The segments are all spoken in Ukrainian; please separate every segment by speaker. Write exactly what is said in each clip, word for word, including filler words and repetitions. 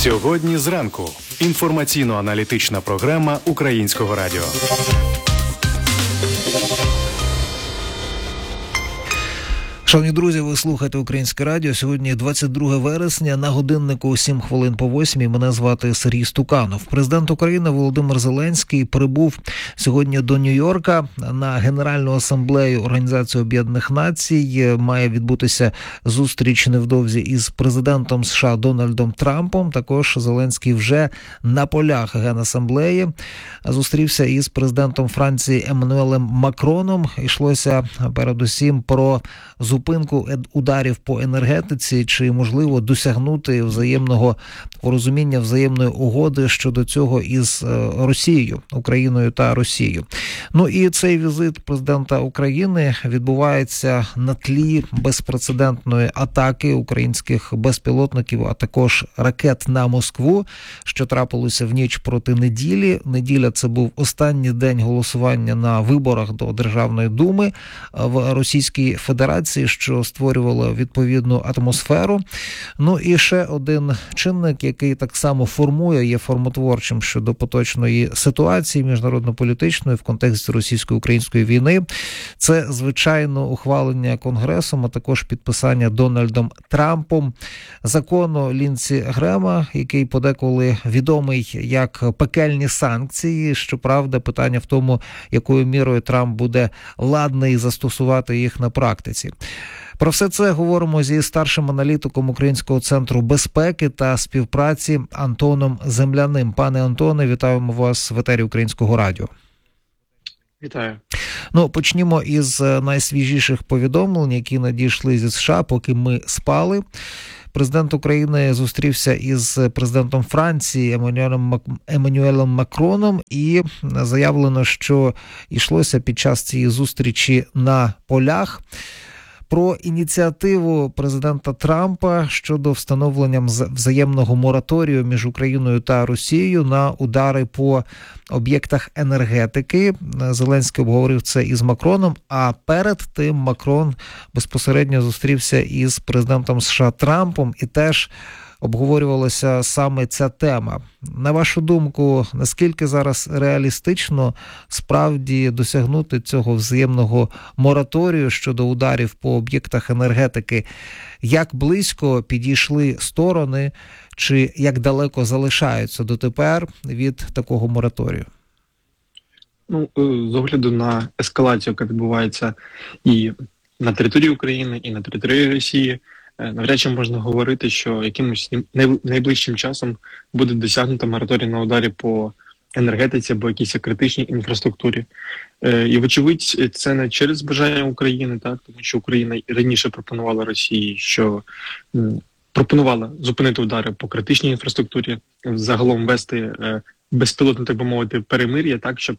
Speaker 1: Сьогодні зранку. Інформаційно-аналітична програма Українського радіо.
Speaker 2: Шановні друзі, ви слухаєте Українське радіо. Сьогодні двадцять друге вересня, на годиннику сім хвилин по восьмій. Мене звати Сергій Стуканов. Президент України Володимир Зеленський прибув сьогодні до Нью-Йорка на Генеральну асамблею Організації Об'єднаних Націй. Має відбутися зустріч невдовзі із президентом США Дональдом Трампом. Також Зеленський вже на полях Генасамблеї зустрівся із президентом Франції Еммануелем Макроном. Йшлося передусім про зупинку ударів по енергетиці, чи можливо досягнути взаємного порозуміння, взаємної угоди щодо цього із Росією, Україною та Росією. Ну і цей візит президента України відбувається на тлі безпрецедентної атаки українських безпілотників, а також ракет на Москву, що трапилося в ніч проти неділі. Неділя – це був останній день голосування на виборах до Державної думи в Російській Федерації, що створювало відповідну атмосферу. Ну і ще один чинник, який так само формує, є формотворчим щодо поточної ситуації міжнародно-політичної в контексті російсько-української війни, це, звичайно, ухвалення Конгресом, а також підписання Дональдом Трампом закону Лінці Грема, який подеколи відомий як пекельні санкції. Щоправда, питання в тому, якою мірою Трамп буде ладний застосувати їх на практиці. Про все це говоримо зі старшим аналітиком Українського центру безпеки та співпраці Антоном Земляним. Пане Антоне, вітаємо вас в етері Українського радіо.
Speaker 3: Вітаю.
Speaker 2: Ну, почнімо із найсвіжіших повідомлень, які надійшли зі США, поки ми спали. Президент України зустрівся із президентом Франції Еммануелем, Еммануелем Макроном, і заявлено, що йшлося під час цієї зустрічі на полях про ініціативу президента Трампа щодо встановлення взаємного мораторію між Україною та Росією на удари по об'єктах енергетики. Зеленський обговорив це із Макроном, а перед тим Макрон безпосередньо зустрівся із президентом США Трампом, і теж обговорювалася саме ця тема. На вашу думку, наскільки зараз реалістично справді досягнути цього взаємного мораторію щодо ударів по об'єктах енергетики? Як близько підійшли сторони, чи як далеко залишаються дотепер від такого мораторію?
Speaker 3: Ну, з огляду на ескалацію, яка відбувається і на території України, і на території Росії, навряд чи можна говорити, що якимось найближчим часом буде досягнуто мораторій на ударі по енергетиці або якійсь критичній інфраструктурі. І, вочевидь, це не через бажання України, так, тому що Україна раніше пропонувала Росії, що пропонувала зупинити удари по критичній інфраструктурі, загалом вести безпілотне, так би мовити, перемир'я, так, щоб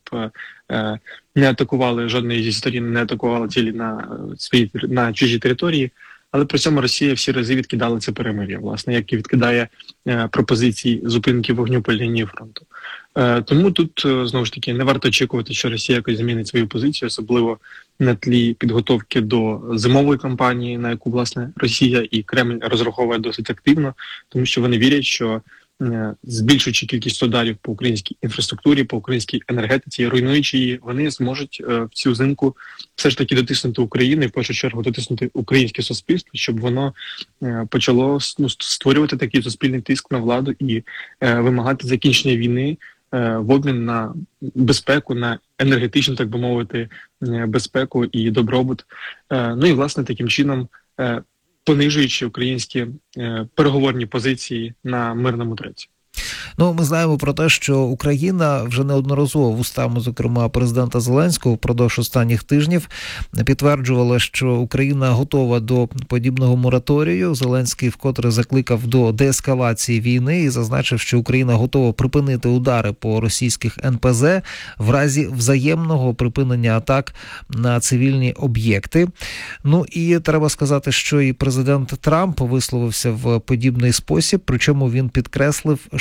Speaker 3: не атакували, жодної зі сторін не атакувала цілі на свої на чужій території. Але при цьому Росія всі рази відкидала це перемир'я, власне, як і відкидає е, пропозиції зупинки вогню по лінії фронту. Е, тому тут, е, знову ж таки, не варто очікувати, що Росія якось змінить свою позицію, особливо на тлі підготовки до зимової кампанії, на яку, власне, Росія і Кремль розраховує досить активно, тому що вони вірять, що збільшуючи кількість ударів по українській інфраструктурі, по українській енергетиці, руйнуючи її, вони зможуть в цю зимку все ж таки дотиснути Україну і в першу чергу дотиснути українське суспільство, щоб воно почало ну, створювати такий суспільний тиск на владу і вимагати закінчення війни в обмін на безпеку, на енергетичну, так би мовити, безпеку і добробут. Ну і, власне, таким чином понижуючи українські е, переговорні позиції на мирному треці.
Speaker 2: Ну, ми знаємо про те, що Україна вже неодноразово вустами, зокрема, президента Зеленського впродовж останніх тижнів підтверджувала, що Україна готова до подібного мораторію. Зеленський вкотре закликав до деескалації війни і зазначив, що Україна готова припинити удари по російських ен пе зе в разі взаємного припинення атак на цивільні об'єкти. Ну і треба сказати, що і президент Трамп висловився в подібний спосіб, причому він підкреслив, що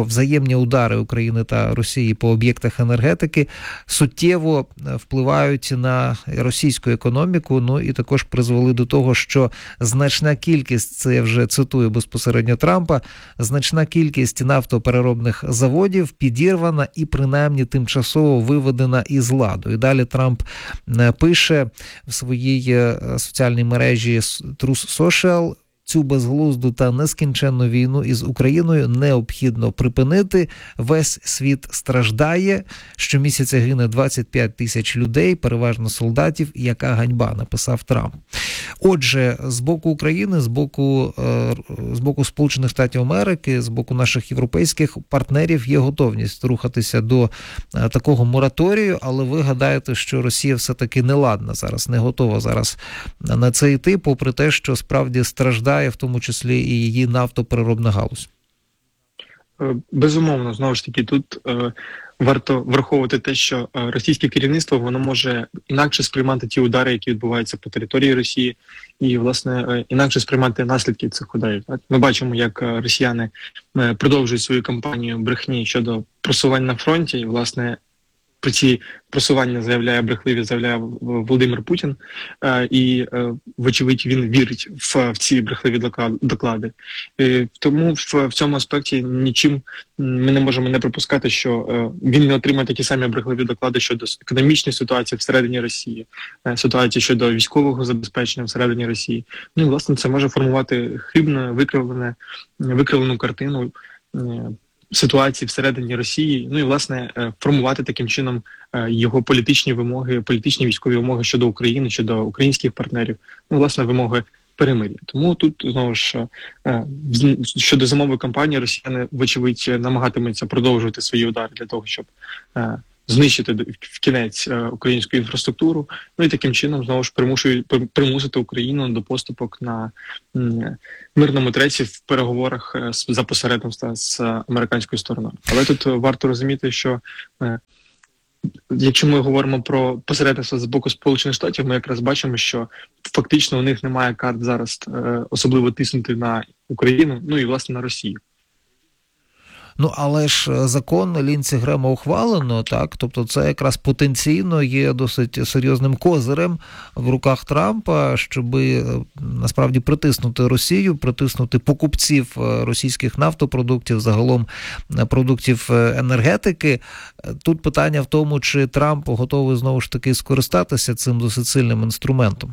Speaker 2: взаємні удари України та Росії по об'єктах енергетики суттєво впливають на російську економіку, ну і також призвели до того, що значна кількість, це я вже цитую безпосередньо Трампа, значна кількість нафтопереробних заводів підірвана і принаймні тимчасово виведена із ладу. І далі Трамп пише в своїй соціальній мережі Truth Social: цю безглузду та нескінченну війну із Україною необхідно припинити. Весь світ страждає. Щомісяця гине двадцять п'ять тисяч людей, переважно солдатів. Яка ганьба, написав Трамп. Отже, з боку України, з боку, з боку Сполучених Штатів Америки, з боку наших європейських партнерів є готовність рухатися до такого мораторію, але ви гадаєте, що Росія все-таки не ладна зараз, не готова зараз на це йти, попри те, що справді страждає в тому числі і її нафтопереробна галузь?
Speaker 3: Безумовно, знову ж таки, тут е, варто враховувати те, що е, російське керівництво, воно може інакше сприймати ті удари, які відбуваються по території Росії, і, власне, е, інакше сприймати наслідки цих ударів. Так? Ми бачимо, як е, росіяни е, продовжують свою кампанію брехні щодо просувань на фронті, і, власне, про ці просування заявляє брехливі, заявляє Володимир Путін, і, вочевидь, він вірить в, в ці брехливі доклади. Тому в, в цьому аспекті нічим ми не можемо не припускати, що він не отримає такі самі брехливі доклади щодо економічної ситуації всередині Росії, ситуації щодо військового забезпечення всередині Росії. Ну і, власне, це може формувати хибну, викривлену, викривлену картину ситуації всередині Росії, ну і, власне, формувати таким чином його політичні вимоги, політичні військові вимоги щодо України, щодо українських партнерів, ну, власне, вимоги перемир'я. Тому тут, знову ж, щодо зимової кампанії, росіяни, вочевидь, намагатимуться продовжувати свої удари для того, щоб знищити в кінець українську інфраструктуру, ну і таким чином, знову ж, примушують примусити Україну до поступок на мирному треці в переговорах за посередництва з американською стороною. Але тут варто розуміти, що якщо ми говоримо про посередництво з боку Сполучених Штатів, ми якраз бачимо, що фактично у них немає карт зараз особливо тиснути на Україну, ну і, власне, на Росію.
Speaker 2: Ну, але ж закон Лінці Грема ухвалено, так? Тобто це якраз потенційно є досить серйозним козирем в руках Трампа, щоб насправді притиснути Росію, притиснути покупців російських нафтопродуктів, загалом продуктів енергетики. Тут питання в тому, чи Трамп готовий знову ж таки скористатися цим досить сильним інструментом.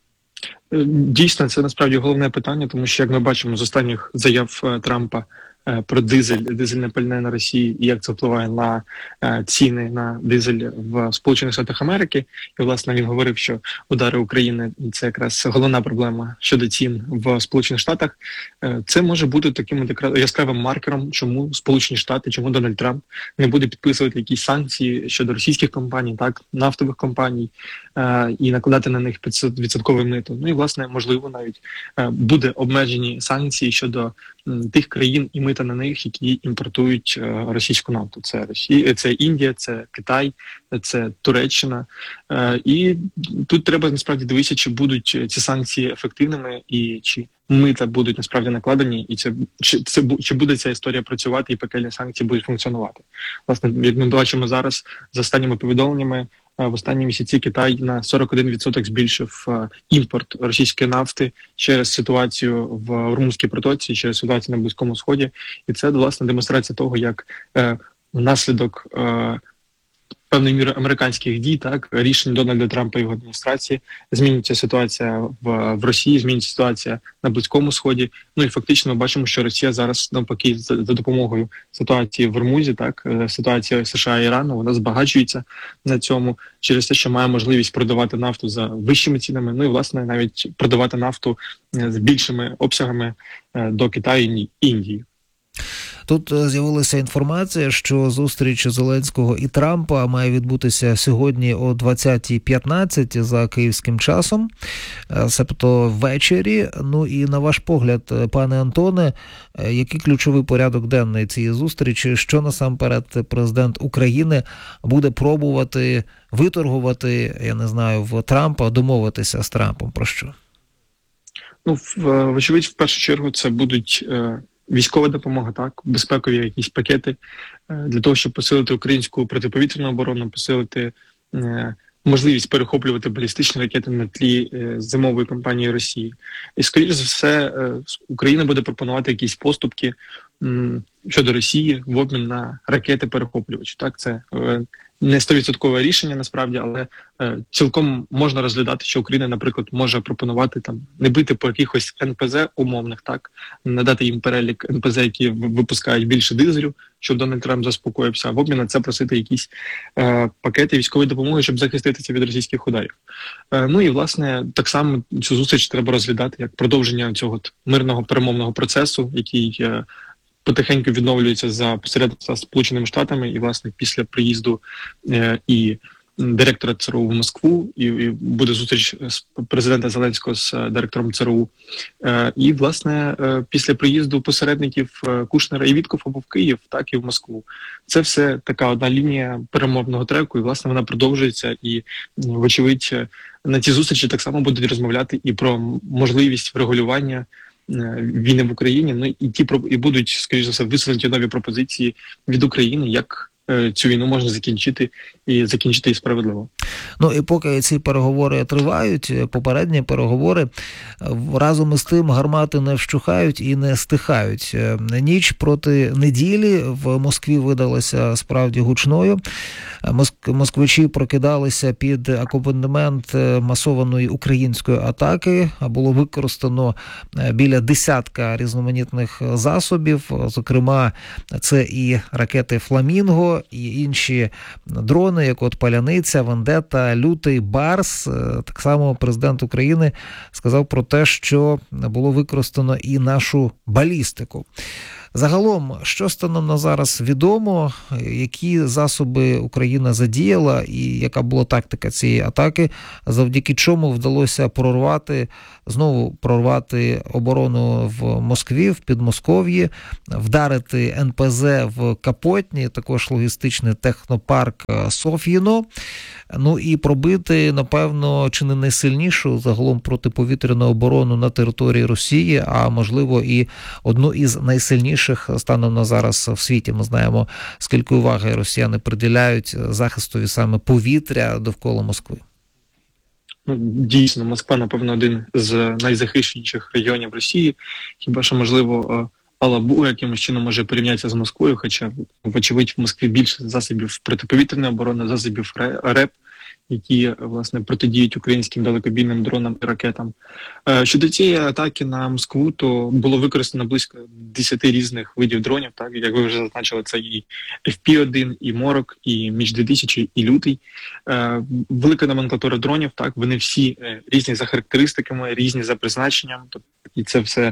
Speaker 3: Дійсно, це насправді головне питання, тому що, як ми бачимо з останніх заяв Трампа про дизель, дизельне пальне на Росії і як це впливає на е, ціни на дизель в Сполучених Штатах Америки. І, власне, він говорив, що удари України – це якраз головна проблема щодо цін в Сполучених Штатах. Е, це може бути таким яскравим маркером, чому Сполучені Штати, чому Дональд Трамп не буде підписувати якісь санкції щодо російських компаній, так, нафтових компаній, е, і накладати на них п'ятсот відсоткове мито. Ну і, власне, можливо, навіть е, буде обмежені санкції щодо м, тих країн і мит на них, які імпортують е, російську нафту. Це Росія, це Індія, це Китай, це Туреччина. Е, і тут треба насправді дивитися, чи будуть ці санкції ефективними і чи мита будуть насправді накладені, і це чи це чи буде ця історія працювати, і пекельні санкції будуть функціонувати. Власне, як ми бачимо зараз, за останніми повідомленнями, в останні місяці Китай на сорок один відсоток збільшив імпорт російської нафти через ситуацію в Ормузькій протоці, через ситуацію на Близькому Сході. І це, власне, демонстрація того, як е, внаслідок е, певної міри американських дій, так, рішень Дональда Трампа і його адміністрації, змінюється ситуація в, в Росії, змінюється ситуація на Близькому Сході. Ну і фактично ми бачимо, що Росія зараз, навпаки, за, за допомогою ситуації в Ормузі, так, ситуація США і Ірану, вона збагачується на цьому через те, що має можливість продавати нафту за вищими цінами, ну і, власне, навіть продавати нафту з більшими обсягами до Китаю і Індії.
Speaker 2: Тут з'явилася інформація, що зустріч Зеленського і Трампа має відбутися сьогодні о двадцятій п'ятнадцять за київським часом, себто ввечері. Ну і на ваш погляд, пане Антоне, який ключовий порядок денний цієї зустрічі, що насамперед президент України буде пробувати виторгувати, я не знаю, в Трампа, домовитися з Трампом про що?
Speaker 3: Ну, вочевидь, в першу чергу це будуть військова допомога, так, безпекові якісь пакети для того, щоб посилити українську протиповітряну оборону, посилити можливість перехоплювати балістичні ракети на тлі зимової кампанії Росії. І, скоріш за все, Україна буде пропонувати якісь поступки щодо Росії в обмін на ракети-перехоплювачі. Так, це не сто відсотків рішення насправді, але е, цілком можна розглядати, що Україна, наприклад, може пропонувати там не бити по якихось ен пе зе умовних, так, надати їм перелік ен пе зе, які випускають більше дизелю, щоб Дональд Трамп заспокоївся, а в обмін на це просити якісь е, пакети військової допомоги, щоб захиститися від російських ударів. Е, ну і, власне, так само цю зустріч треба розглядати як продовження цього от мирного перемовного процесу, який е, потихеньку відновлюється за посередництва Сполученими Штатами, і, власне, після приїзду е, і директора це ер у в Москву, і, і буде зустріч з президента Зеленського з директором це ер у. Е, і, власне, е, після приїзду посередників е, Кушнера і Віткофа або в Київ, так і в Москву. Це все така одна лінія перемовного треку, і, власне, вона продовжується, і, вочевидь, на ці зустрічі так само будуть розмовляти і про можливість врегулювання війни в Україні, ну і ті і будуть, скоріш за все, висунуті нові пропозиції від України, як е, цю війну можна закінчити і закінчити і справедливо.
Speaker 2: Ну і поки ці переговори тривають, попередні переговори, разом із тим гармати не вщухають і не стихають. Ніч проти неділі в Москві видалася справді гучною. Москвичі прокидалися під акомпанемент масованої української атаки. Було використано біля десятка різноманітних засобів, зокрема, це і ракети «Фламінго», і інші дрони, як от «Паляниця», «Вендета», «Лютий», «Барс». Так само президент України сказав про те, що було використано і нашу балістику. Загалом, що станом на зараз відомо, які засоби Україна задіяла і яка була тактика цієї атаки, завдяки чому вдалося прорвати, знову прорвати оборону в Москві, в Підмосков'ї, вдарити ен пе зе в Капотні, також логістичний технопарк Соф'їно, ну і пробити, напевно, чи не найсильнішу загалом протиповітряну оборону на території Росії, а можливо і одну із найсильніших станом на зараз в світі. Ми знаємо, скільки уваги росіяни приділяють захистові саме повітря довкола Москви.
Speaker 3: Ну, дійсно, Москва, напевно, один з найзахищеніших регіонів Росії. Хіба що, можливо, Алабу якимось чином може порівнятися з Москвою, хоча, вочевидь, в Москві більше засобів протиповітряної оборони, засобів РЕП, які, власне, протидіють українським далекобійним дронам і ракетам. Щодо цієї атаки на Москву, то було використано близько десяти різних видів дронів, так, як ви вже зазначили, це і еф пі один, і Морок, і Міч дві тисячі, і Лютий. Велика номенклатура дронів, так, вони всі різні за характеристиками, різні за призначенням, і це все,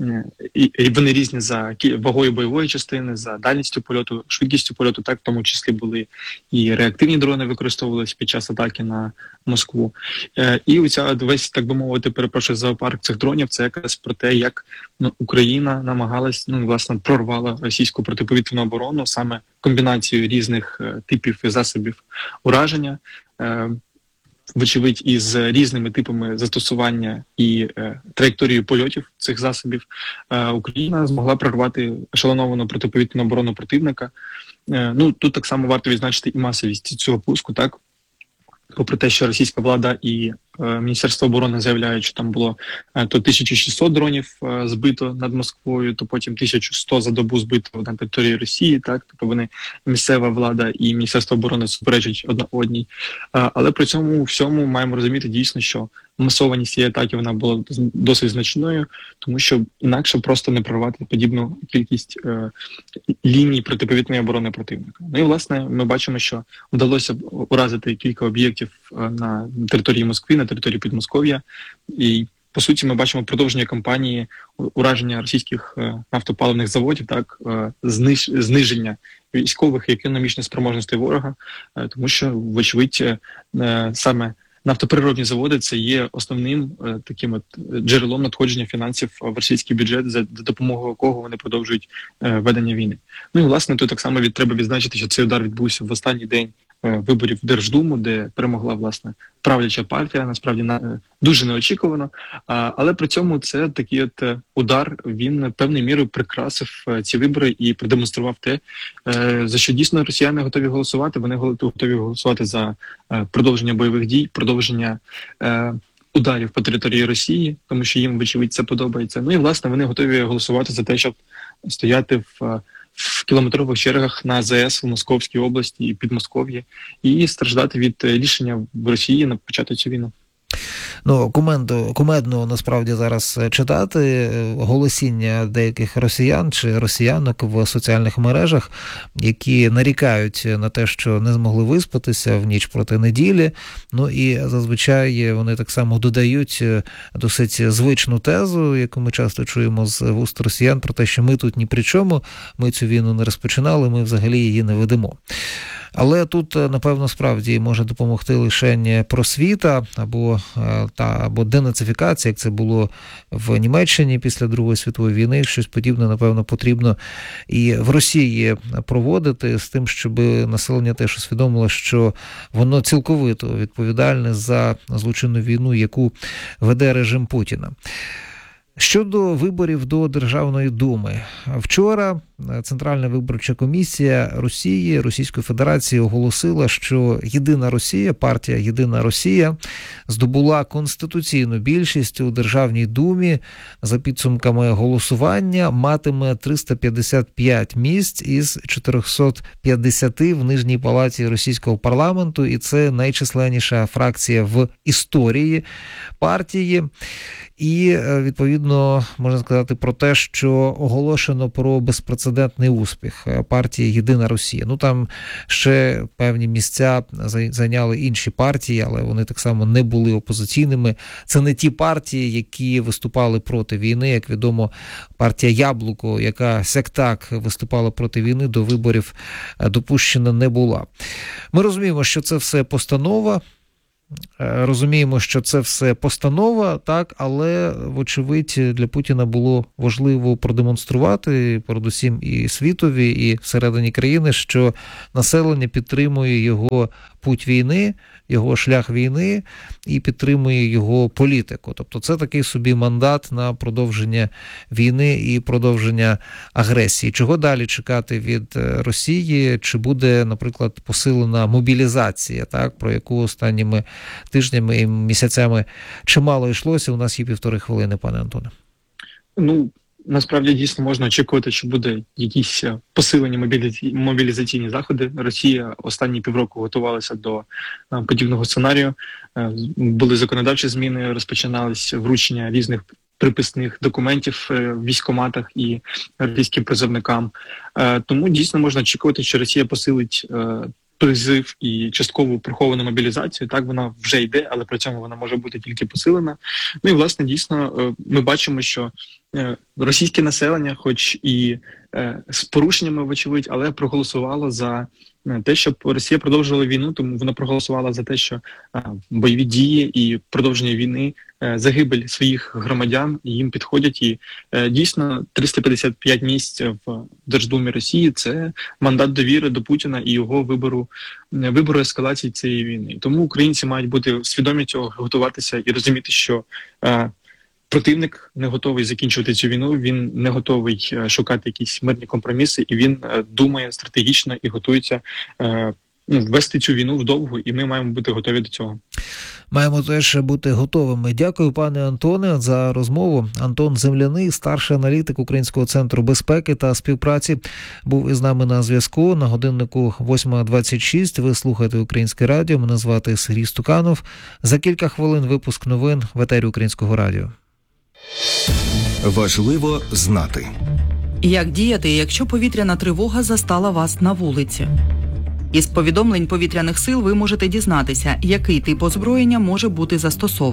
Speaker 3: і вони різні за вагою бойової частини, за дальністю польоту, швидкістю польоту, так, в тому числі були і реактивні дрони використовувалися під час атаки на Москву. І оця весь, так би мовити, перепрошую, зоопарк цих дронів, це якраз про те, як, ну, Україна намагалась, ну, власне, прорвала російську протиповітряну оборону саме комбінацією різних типів і засобів ураження, вочевидь, із різними типами застосування і е, траєкторією польотів цих засобів, е, Україна змогла прорвати ешелоновану протиповітряну оборону противника. Е, ну, тут так само варто відзначити і масовість цього пуску, так? Попри те, що російська влада і е, Міністерство оборони заявляють, що там було е, то тисяча шістсот дронів е, збито над Москвою, то потім тисяча сто за добу збито на території Росії, так, тобто вони, місцева влада і Міністерство оборони суперечать одна одній. Е, але при цьому всьому маємо розуміти дійсно, що масованість цієї атаки вона була досить значною, тому що інакше просто не прорвати подібну кількість е, ліній протиповітряної оборони противника. Ну і, власне, ми бачимо, що вдалося уразити кілька об'єктів е, на території Москви, на території Підмосков'я, і, по суті, ми бачимо продовження кампанії ураження російських е, нафтопаливних заводів, так, е, зниж, зниження військових і економічних спроможностей ворога, е, тому що, вочевидь, е, саме нафтопереробні заводи – це є основним е, таким от джерелом надходження фінансів в російський бюджет, за, за допомогою якого вони продовжують е, ведення війни. Ну і, власне, тут так само від, треба відзначити, що цей удар відбувся в останній день виборів в Держдуму, де перемогла, власне, правляча партія, насправді на дуже неочікувано. Але при цьому це такий от удар, він певною мірою прикрасив ці вибори і продемонстрував те, за що дійсно росіяни готові голосувати. Вони готові голосувати за продовження бойових дій, продовження ударів по території Росії, тому що їм, вочевидь, це подобається. Ну і, власне, вони готові голосувати за те, щоб стояти в, в кілометрових чергах на АЗС в Московській області і Підмосков'ї і страждати від рішення в Росії на почати цю війну.
Speaker 2: Ну, кумедно, кумедно насправді зараз читати голосіння деяких росіян чи росіянок в соціальних мережах, які нарікають на те, що не змогли виспатися в ніч проти неділі. Ну і зазвичай вони так само додають досить звичну тезу, яку ми часто чуємо з вуст росіян, про те, що ми тут ні при чому, ми цю війну не розпочинали, ми взагалі її не ведемо. Але тут, напевно, справді може допомогти лише просвіта або, та, або денацифікація, як це було в Німеччині після Другої світової війни. Щось подібне, напевно, потрібно і в Росії проводити з тим, щоб населення теж усвідомило, що воно цілковито відповідальне за злочинну війну, яку веде режим Путіна. Щодо виборів до Державної думи. Вчора Центральна виборча комісія Росії, Російської Федерації оголосила, що Єдина Росія, партія Єдина Росія здобула конституційну більшість у Державній думі. За підсумками голосування матиме триста п'ятдесят п'ять місць із чотириста п'ятдесят в Нижній палаті російського парламенту, і це найчисленніша фракція в історії партії. І, відповідно, можна сказати про те, що оголошено про безпрецедентний успіх партії «Єдина Росія». Ну, там ще певні місця зайняли інші партії, але вони так само не були опозиційними. Це не ті партії, які виступали проти війни. Як відомо, партія «Яблуко», яка сяк-так виступала проти війни, до виборів допущена не була. Ми розуміємо, що це все постанова. Розуміємо, що це все постанова, так, але, вочевидь, для Путіна було важливо продемонструвати, передусім і світові, і всередині країни, що населення підтримує його путь війни, його шлях війни і підтримує його політику. Тобто це такий собі мандат на продовження війни і продовження агресії. Чого далі чекати від Росії? Чи буде, наприклад, посилена мобілізація, так, про яку останніми тижнями і місяцями чимало йшлося? У нас є півтори хвилини, пане Антоне.
Speaker 3: Ну, насправді, дійсно, можна очікувати, що буде якісь посилені мобілізаційні, мобілізаційні заходи. Росія останні півроку готувалася до подібного сценарію. Були законодавчі зміни, розпочиналися вручення різних приписних документів в військкоматах і російським призовникам. Тому дійсно можна очікувати, що Росія посилить призив і часткову приховану мобілізацію. Так, вона вже йде, але при цьому вона може бути тільки посилена. Ну і, власне, дійсно, ми бачимо, що російське населення, хоч і з порушеннями, вочевидь, але проголосувало за те, щоб Росія продовжувала війну, тому вона проголосувала за те, що бойові дії і продовження війни, загибель своїх громадян їм підходять. І дійсно триста п'ятдесят п'ять місць в Держдумі Росії – це мандат довіри до Путіна і його вибору, вибору ескалації цієї війни. Тому українці мають бути свідомі цього, готуватися і розуміти, що противник не готовий закінчувати цю війну, він не готовий шукати якісь мирні компроміси, і він думає стратегічно і готується ввести цю війну вдовго, і ми маємо бути готові до цього.
Speaker 2: Маємо теж бути готовими. Дякую, пане Антоне, за розмову. Антон Земляний, старший аналітик Українського центру безпеки та співпраці, був із нами на зв'язку. На годиннику восьма двадцять шість. Ви слухаєте Українське радіо. Мене звати Сергій Стуканов. За кілька хвилин випуск новин в етері Українського радіо.
Speaker 4: Важливо знати.
Speaker 5: Як діяти, якщо повітряна тривога застала вас на вулиці? Із повідомлень повітряних сил ви можете дізнатися, який тип озброєння може бути застосований.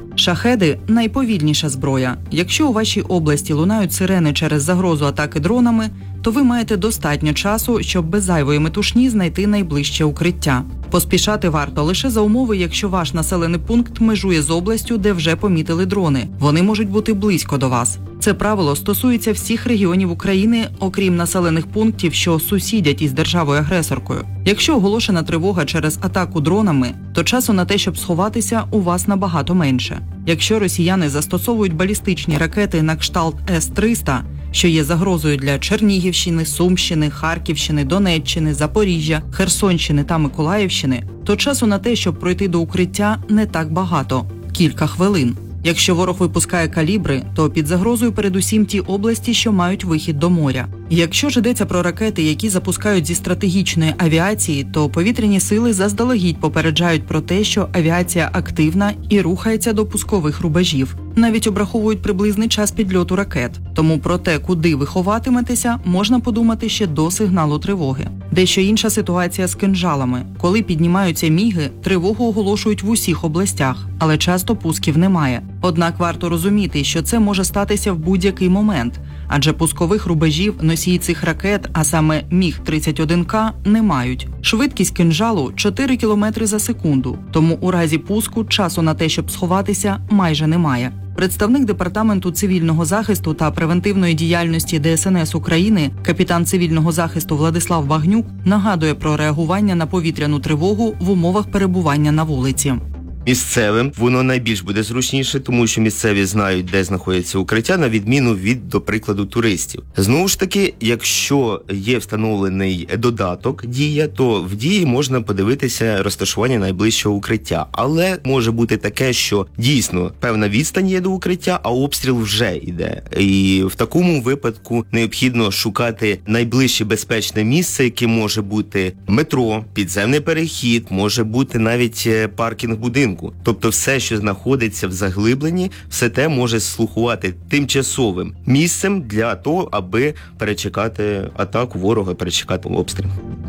Speaker 5: Шахеди – найповільніша зброя. Якщо у вашій області лунають сирени через загрозу атаки дронами, то ви маєте достатньо часу, щоб без зайвої метушні знайти найближче укриття. Поспішати варто лише за умови, якщо ваш населений пункт межує з областю, де вже помітили дрони. Вони можуть бути близько до вас. Це правило стосується всіх регіонів України, окрім населених пунктів, що сусідять із державою-агресоркою. Якщо оголошена тривога через атаку дронами, то часу на те, щоб сховатися, у вас набагато менше. Якщо росіяни застосовують балістичні ракети на кшталт С триста, що є загрозою для Чернігівщини, Сумщини, Харківщини, Донеччини, Запоріжжя, Херсонщини та Миколаївщини, то часу на те, щоб пройти до укриття, не так багато – кілька хвилин. Якщо ворог випускає калібри, то під загрозою передусім ті області, що мають вихід до моря. Якщо ж йдеться про ракети, які запускають зі стратегічної авіації, то повітряні сили заздалегідь попереджають про те, що авіація активна і рухається до пускових рубежів. Навіть обраховують приблизний час підльоту ракет. Тому про те, куди ви ховатиметеся, можна подумати ще до сигналу тривоги. Дещо інша ситуація з кинжалами. Коли піднімаються міги, тривогу оголошують в усіх областях, але часто пусків немає. Однак варто розуміти, що це може статися в будь-який момент, адже пускових рубежів носії цих ракет, а саме Міг тридцять один К, не мають. Швидкість кинжалу – чотири кілометри за секунду, тому у разі пуску часу на те, щоб сховатися, майже немає. Представник Департаменту цивільного захисту та превентивної діяльності Де Ес Ен Ес України, капітан цивільного захисту Владислав Багнюк, нагадує про реагування на повітряну тривогу в умовах перебування на вулиці.
Speaker 4: Місцевим воно найбільш буде зручніше, тому що місцеві знають, де знаходяться укриття, на відміну від, до прикладу, туристів. Знову ж таки, якщо є встановлений додаток «Дія», то в «Дії» можна подивитися розташування найближчого укриття. Але може бути таке, що дійсно певна відстань є до укриття, а обстріл вже йде. І в такому випадку необхідно шукати найближче безпечне місце, яке може бути метро, підземний перехід, може бути навіть паркінг будинку. Тобто все, що знаходиться в заглибленні, все те може слугувати тимчасовим місцем для того, аби перечекати атаку ворога, перечекати обстріл.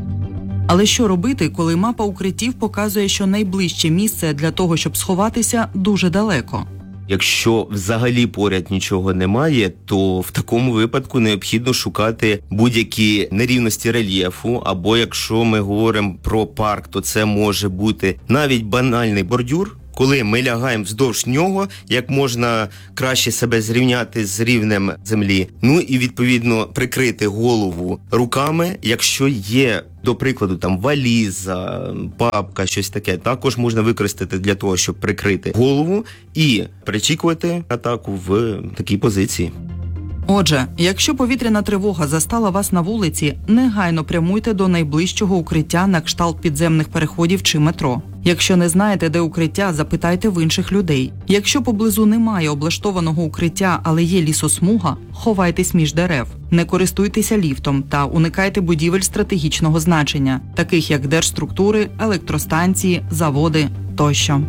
Speaker 5: Але що робити, коли мапа укриттів показує, що найближче місце для того, щоб сховатися, дуже далеко?
Speaker 4: Якщо взагалі поряд нічого немає, то в такому випадку необхідно шукати будь-які нерівності рельєфу, або якщо ми говоримо про парк, то це може бути навіть банальний бордюр, коли ми лягаємо вздовж нього, як можна краще себе зрівняти з рівнем землі. Ну і відповідно прикрити голову руками, якщо є, до прикладу, там валіза, папка, щось таке, також можна використати для того, щоб прикрити голову і перечікувати атаку в такій позиції.
Speaker 5: Отже, якщо повітряна тривога застала вас на вулиці, негайно прямуйте до найближчого укриття на кшталт підземних переходів чи метро. Якщо не знаєте, де укриття, запитайте в інших людей. Якщо поблизу немає облаштованого укриття, але є лісосмуга, ховайтесь між дерев. Не користуйтеся ліфтом та уникайте будівель стратегічного значення, таких як держструктури, електростанції, заводи тощо.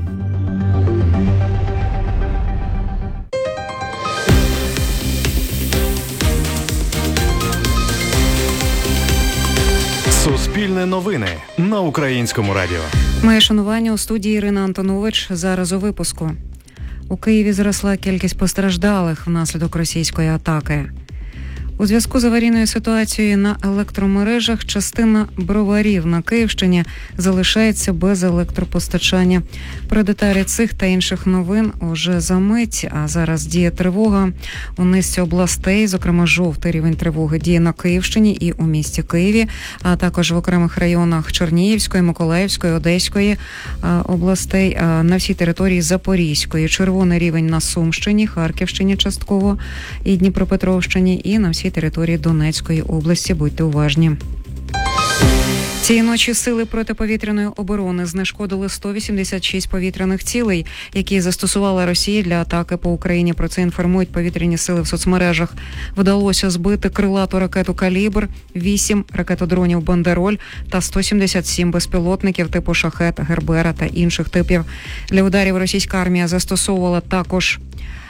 Speaker 1: Суспільне новини на Українському радіо.
Speaker 6: Моє шанування у студії Ірина Антонович. Зараз у випуску. У Києві зросла кількість постраждалих внаслідок російської атаки. У зв'язку з аварійною ситуацією на електромережах частина броварів на Київщині залишається без електропостачання. Про деталі цих та інших новин уже за мить, а зараз діє тривога у низці областей, зокрема жовтий рівень тривоги діє на Київщині і у місті Києві, а також в окремих районах Чернігівської, Миколаївської, Одеської областей, на всій території Запорізької. Червоний рівень на Сумщині, Харківщині частково і Дніпропетровщині, і на всій території Донецької області. Будьте уважні. Цієї ночі сили протиповітряної оборони знешкодили сто вісімдесят шість повітряних цілей, які застосувала Росія для атаки по Україні. Про це інформують повітряні сили в соцмережах. Вдалося збити крилату ракету «Калібр», вісім ракетодронів «Бандероль» та сто сімдесят сім безпілотників типу «Шахет», «Гербера» та інших типів. Для ударів російська армія застосовувала також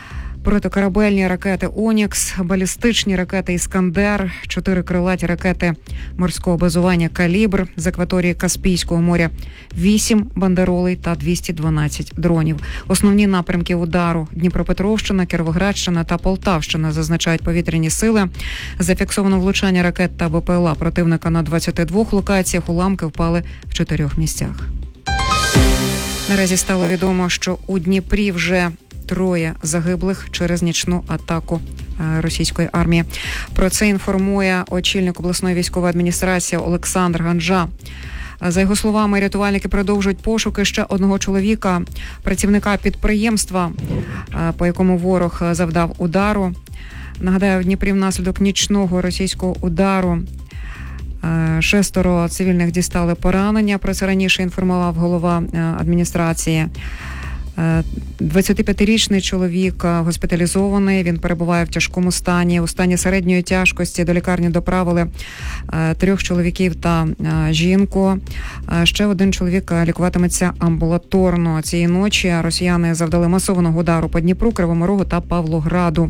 Speaker 6: протикорабельні ракети «Онікс», балістичні ракети «Іскандер», чотири крилаті ракети морського базування «Калібр» з акваторії Каспійського моря, вісім бандеролей та двісті дванадцять дронів. Основні напрямки удару – Дніпропетровщина, Кіровоградщина та Полтавщина, зазначають повітряні сили. Зафіксовано влучання ракет та БПЛА противника на двадцяти двох локаціях, уламки впали в чотирьох місцях. Наразі стало відомо, що у Дніпрі вже троє загиблих через нічну атаку російської армії. Про це інформує очільник обласної військової адміністрації Олександр Ганжа. За його словами, рятувальники продовжують пошуки ще одного чоловіка, працівника підприємства, по якому ворог завдав удару. Нагадаю, в Дніпрі внаслідок нічного російського удару шестеро цивільних дістали поранення. Про це раніше інформував голова адміністрації. двадцятип'ятирічний чоловік госпіталізований, він перебуває в тяжкому стані. У стані середньої тяжкості до лікарні доправили трьох чоловіків та жінку. Ще один чоловік лікуватиметься амбулаторно. Цієї ночі росіяни завдали масованого удару по Дніпру, Кривому Рогу та Павлограду.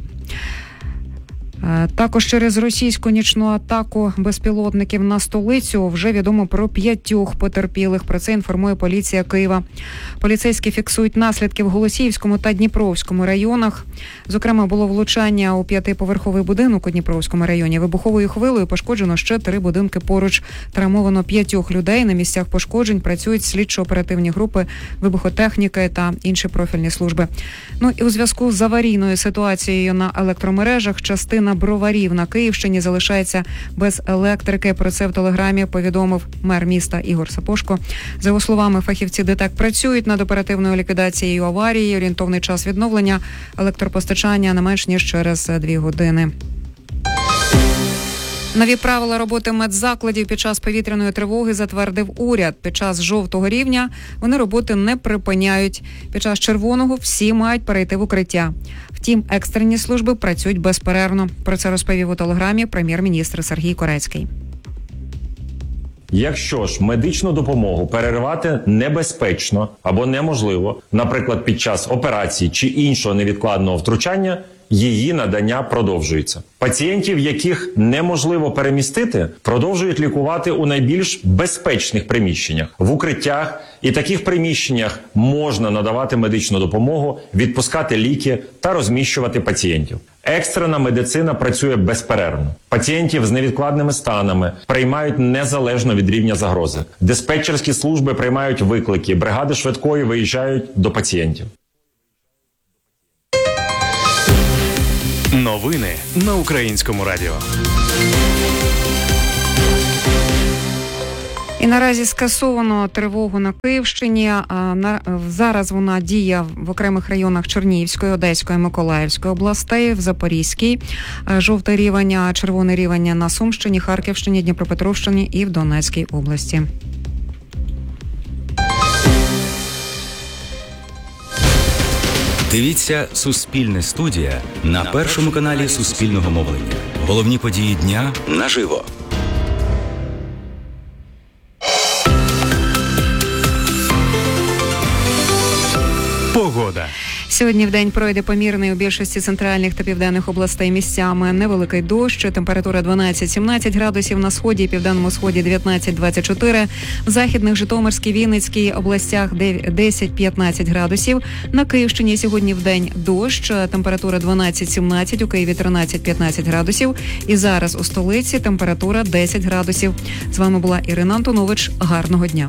Speaker 6: Також через російську нічну атаку безпілотників на столицю вже відомо про п'ятьох потерпілих. Про це інформує поліція Києва. Поліцейські фіксують наслідки в Голосіївському та Дніпровському районах. Зокрема, було влучання у п'ятиповерховий будинок у Дніпровському районі. Вибуховою хвилею пошкоджено ще три будинки поруч. Травмовано п'ятьох людей. На місцях пошкоджень працюють слідчо-оперативні групи, вибухотехніки та інші профільні служби. Ну і у зв'язку з аварійною ситуацією на електромережах частина Броварів на Київщині залишається без електрики. Про це в телеграмі повідомив мер міста Ігор Сапошко. За його словами, фахівці ДТЕК працюють над оперативною ліквідацією аварії. Орієнтовний час відновлення електропостачання не менш ніж через дві години. Нові правила роботи медзакладів під час повітряної тривоги затвердив уряд. Під час жовтого рівня вони роботи не припиняють. Під час червоного всі мають перейти в укриття. Втім, екстрені служби працюють безперервно. Про це розповів у телеграмі прем'єр-міністр Сергій Корецький.
Speaker 7: Якщо ж медичну допомогу переривати небезпечно або неможливо, наприклад, під час операції чи іншого невідкладного втручання, її надання продовжується. Пацієнтів, яких неможливо перемістити, продовжують лікувати у найбільш безпечних приміщеннях, в укриттях, і таких приміщеннях можна надавати медичну допомогу, відпускати ліки та розміщувати пацієнтів. Екстрена медицина працює безперервно. Пацієнтів з невідкладними станами приймають незалежно від рівня загрози. Диспетчерські служби приймають виклики, бригади швидкої виїжджають до пацієнтів.
Speaker 1: Новини на Українському радіо.
Speaker 6: І наразі скасовано тривогу на Київщині. А на зараз вона діє в окремих районах Чернігівської, Одеської, Миколаївської областей, в Запорізькій. Жовтий рівень, а червоний рівень на Сумщині, Харківщині, Дніпропетровщині і в Донецькій області.
Speaker 8: Дивіться «Суспільне студія» на першому каналі Суспільного мовлення. Головні події дня наживо.
Speaker 1: Погода.
Speaker 6: Сьогодні вдень пройде помірний у більшості центральних та південних областей місцями невеликий дощ, температура дванадцять-сімнадцять градусів, на сході і південному сході дев'ятнадцять-двадцять чотири, в західних Житомирській, Вінницькій областях десять-п'ятнадцять градусів, на Київщині сьогодні вдень дощ, температура дванадцять-сімнадцять, у Києві тринадцять-п'ятнадцять градусів, і зараз у столиці температура десять градусів. З вами була Ірина Антонович. Гарного дня.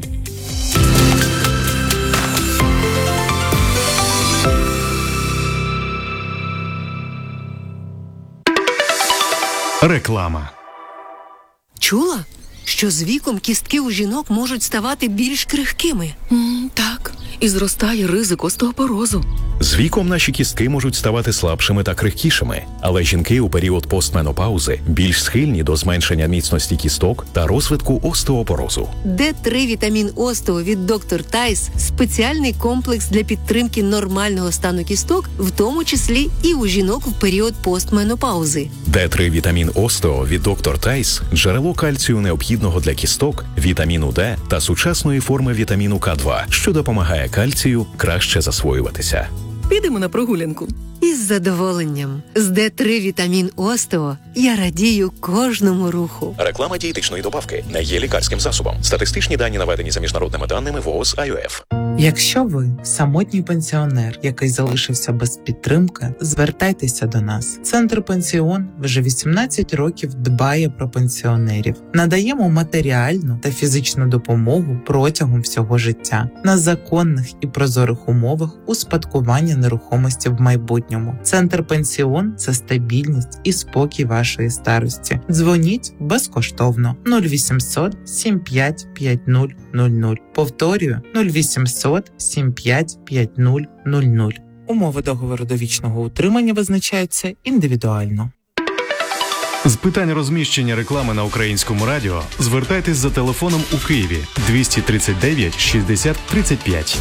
Speaker 1: Реклама.
Speaker 9: Чула, що з віком кістки у жінок можуть ставати більш крихкими?
Speaker 10: Mm, так, і зростає ризик остеопорозу.
Speaker 11: З віком наші кістки можуть ставати слабшими та крихкішими, але жінки у період постменопаузи більш схильні до зменшення міцності кісток та розвитку остеопорозу.
Speaker 9: Д три вітамін Остео від доктор Тайс – спеціальний комплекс для підтримки нормального стану кісток, в тому числі і у жінок в період постменопаузи.
Speaker 11: Д три вітамін Остео від доктор Тайс – джерело кальцію необхідного для кісток, вітаміну Д та сучасної форми вітаміну К два, що допомагає кальцію краще засвоюватися.
Speaker 10: Підемо на прогулянку.
Speaker 9: Із задоволенням. З Д три вітамін Остео я радію кожному руху.
Speaker 11: Реклама дієтичної добавки не є лікарським засобом. Статистичні дані наведені за міжнародними даними ВООЗ ай о еф.
Speaker 12: Якщо ви самотній пенсіонер, який залишився без підтримки, звертайтеся до нас. Центр Пенсіон вже вісімнадцять років дбає про пенсіонерів. Надаємо матеріальну та фізичну допомогу протягом всього життя на законних і прозорих умовах успадкування нерухомості в майбутньому. Центр Пенсіон – це стабільність і спокій вашої старості. Дзвоніть безкоштовно нуль вісімсот сім п'ять п'ять нуль нуль нуль. Повторюю нуль вісімсот сім п'ять п'ять нуль нуль нуль. Умови договору довічного утримання визначаються індивідуально.
Speaker 1: З питань розміщення реклами на Українському радіо звертайтесь за телефоном у Києві двісті тридцять дев'ять шістдесят тридцять п'ять.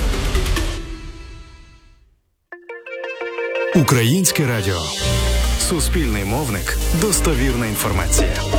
Speaker 1: Українське радіо. Суспільний мовник. Достовірна інформація.